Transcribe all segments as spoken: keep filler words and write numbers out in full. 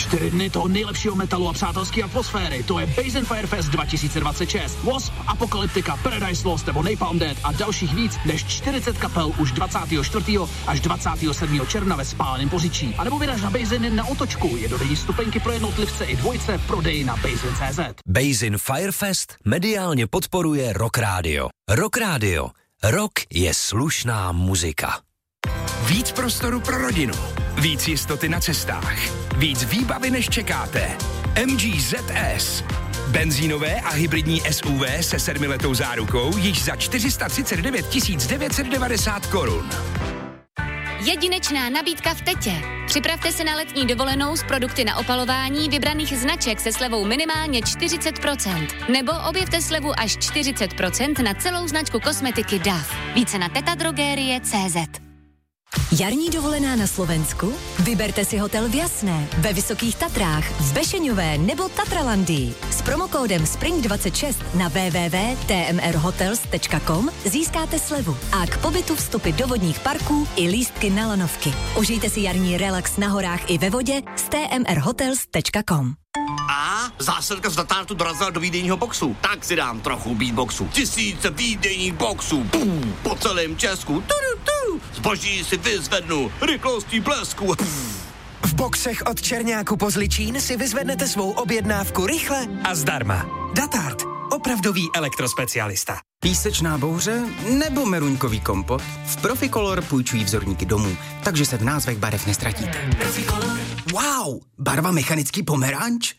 Čtyři dny toho nejlepšího metalu a přátelské atmosféry. To je Basin Firefest dva tisíce dvacet šest. Wasp, Apocalyptica, Paradise Lost nebo Napalm Death a dalších víc než čtyřicet kapel už dvacátého čtvrtého až dvacátého sedmého června ve Spáleném Poříčí. A nebo vyraž na Basin na Otočku. Jednodenní stupenky pro jednotlivce i dvojce v prodeji na basin tečka cé zet. Basin Firefest mediálně podporuje Rock Radio. Rock Radio. Rock je slušná muzika. Víc prostoru pro rodinu, víc jistoty na cestách, víc výbavy než čekáte. M G Z S. Benzínové a hybridní S U V se sedmiletou zárukou již za čtyři sta třicet devět tisíc devět set devadesát korun. Jedinečná nabídka v Tetě. Připravte se na letní dovolenou s produkty na opalování vybraných značek se slevou minimálně čtyřicet procent. Nebo objevte slevu až čtyřicet procent na celou značku kosmetiky D A F. Více na tetadrogerie tečka cé zet. Jarní dovolená na Slovensku? Vyberte si hotel v Jasné, ve Vysokých Tatrách, v Bešeňové nebo Tatralandii. S promokódem Spring dvacet šest na w w w tečka t m r hotels tečka com získáte slevu a k pobytu vstupy do vodních parků i lístky na lanovky. Užijte si jarní relax na horách i ve vodě s t m r hotels tečka com. A zásilka z Datartu dorazila do výdejního boxu. Tak si dám trochu beatboxu. Tisíce výdejních boxů. Pum, po celém Česku. Tudu, tu. Zboží si vyzvednu. Rychlostí blesku. V boxech od Černáku po Zličín si vyzvednete svou objednávku rychle a zdarma. Datart. Opravdový elektrospecialista. Písečná bouře nebo meruňkový kompot? V Proficolor půjčují vzorníky domů, takže se v názvech barev nestratíte. Proficolor. Wow, barva mechanický pomeranč?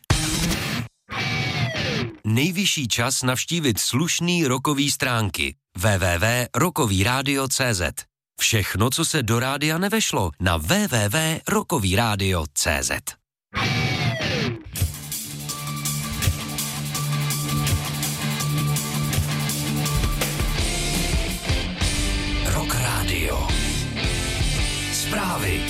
Nejvyšší čas navštívit slušný rockový stránky. w w w tečka rockový rádio tečka cé zet. Všechno, co se do rádia nevešlo, na w w w tečka rockový rádio tečka cé zet. Rock Radio. Zprávy.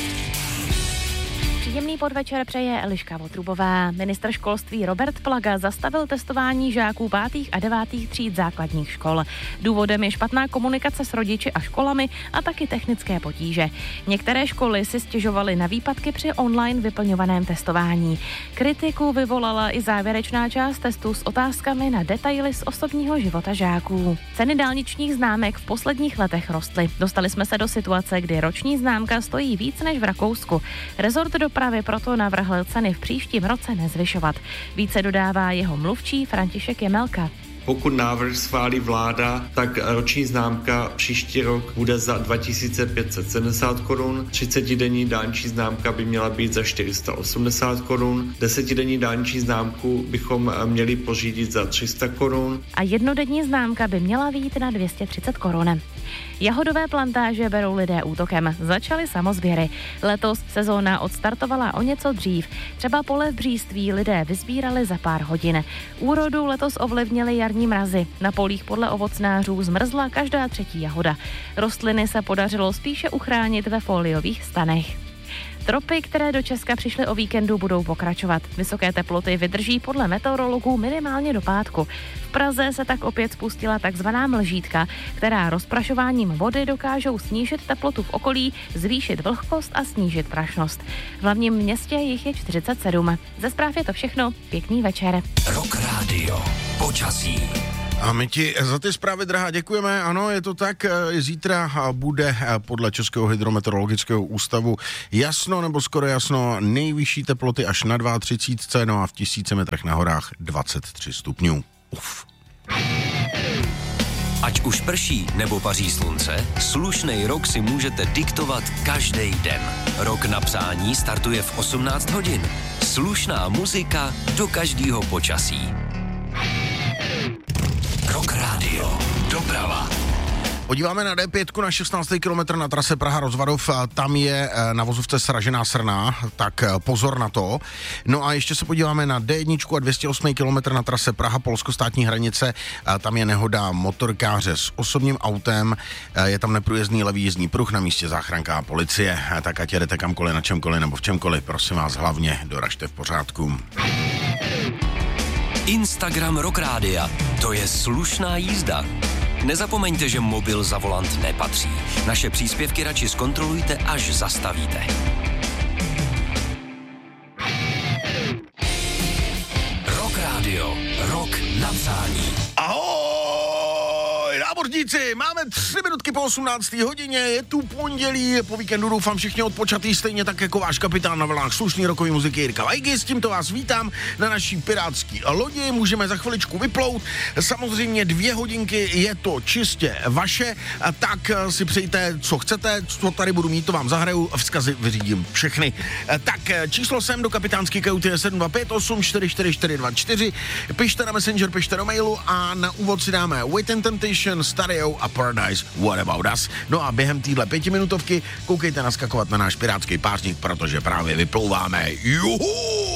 Příjemný podvečer přeje Eliška Votrubová. Ministr školství Robert Plaga zastavil testování žáků pátých a devátých tříd základních škol. Důvodem je špatná komunikace s rodiči a školami a taky technické potíže. Některé školy si stěžovaly na výpadky při online vyplňovaném testování. Kritiku vyvolala i závěrečná část testu s otázkami na detaily z osobního života žáků. Ceny dálničních známek v posledních letech rostly. Dostali jsme se do situace, kdy roční známka stojí víc než v Rakousku. Rezort dopravy proto navrhl ceny v příštím roce nezvyšovat. Více dodává jeho mluvčí František Jemelka. Pokud návrh schválí vláda, tak roční známka příští rok bude za dva tisíce pět set sedmdesát korun, třicetidenní dálniční známka by měla být za čtyři sta osmdesát korun, desetidenní dálniční známku bychom měli pořídit za tři sta korun. A jednodenní známka by měla být na dvě stě třicet korun. Jahodové plantáže berou lidé útokem. Začaly samozběry. Letos sezóna odstartovala o něco dřív. Třeba pole v Bříství lidé vyzbírali za pár hodin. Úrodu letos ovlivnily jarní mrazy. Na polích podle ovocnářů zmrzla každá třetí jahoda. Rostliny se podařilo spíše uchránit ve foliových stanech. Tropy, které do Česka přišly o víkendu, budou pokračovat. Vysoké teploty vydrží podle meteorologů minimálně do pátku. V Praze se tak opět spustila takzvaná mlžítka, která rozprašováním vody dokážou snížit teplotu v okolí, zvýšit vlhkost a snížit prašnost. V hlavním městě jich je čtyřicet sedm. Ze zpráv je to všechno. Pěkný večer. Rock Radio. Počasí. A my ti za ty zprávy, drahá, děkujeme. Ano, je to tak, zítra bude podle Českého hydrometeorologického ústavu jasno nebo skoro jasno, nejvyšší teploty až na třicet dva, no a v tisíci metrech na horách dvacet tři stupňů. Uf. Ať už prší nebo paří slunce, slušnej rok si můžete diktovat každý den. Rok na psání startuje v osmnáct hodin. Slušná muzika do každého počasí. Rock Radio. Doprava. Podíváme na D pět na šestnáctý kilometr na trase Praha-Rozvadov, tam je na vozovce sražená srna, tak pozor na to. No a ještě se podíváme na D jedna a dvě stě osm kilometr na trase Praha-Polsko státní hranice, tam je nehoda motorkáře s osobním autem, je tam neprůjezdný levý jízdní pruh, na místě záchranka a policie, tak ať jedete kamkoliv, na čemkoliv nebo v čemkoliv, prosím vás, hlavně doražte v pořádku. Instagram Rock Rádia, to je slušná jízda. Nezapomeňte, že mobil za volant nepatří. Naše příspěvky radši zkontrolujte, až zastavíte. Pochníci, máme tři minutky po osmnácté hodině, je tu pondělí, po víkendu doufám všichni odpočatý, stejně tak jako váš kapitán na vlnách slušný rokový muziky Jirka Vajgy. S tímto vás vítám na naší pirátský lodi, můžeme za chviličku vyplout, samozřejmě dvě hodinky je to čistě vaše, tak si přejte, co chcete, co tady budu mít, to vám zahraju, vzkazy vyřídím všechny. Tak číslo sem do kapitánský kajuty je sedm dva pět osm čtyři čtyři čtyři dva čtyři, pište na Messenger, pište do mailu a na úvod si dáme Wait and Temptation, Stadio a Paradise, What About Us. No a během téhle pětiminutovky koukejte naskakovat na náš pirátský pářník, protože právě vyplouváme. Juhu!